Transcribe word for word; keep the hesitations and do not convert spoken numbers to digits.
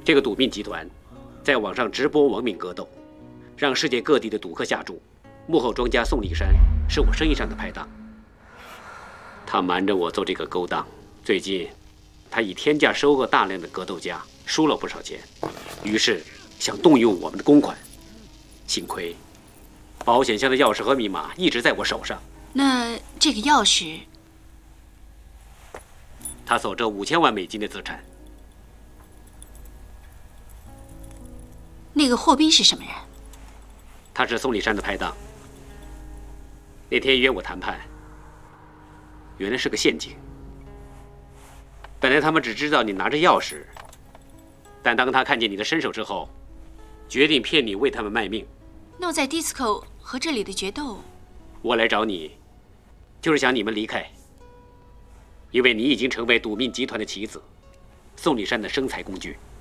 这个赌命集团在网上直播亡命格斗，让世界各地的赌客下注。幕后庄家宋立山是我生意上的拍档，他瞒着我做这个勾当。最近，他以天价收购大量的格斗家，输了不少钱，于是想动用我们的公款。幸亏，保险箱的钥匙和密码一直在我手上。 那这个钥匙， 他守着五千万美金的资产。 那个霍斌是什么人？ 他是宋立山的拍档。那天约我谈判，原来是个陷阱。本来他们只知道你拿着钥匙，但当他看见你的身手之后，决定骗你为他们卖命。 那我在 Disco 和这里的决斗， 我来找你，就是想你们离开，因为你已经成为赌命集团的棋子，宋立山的生财工具。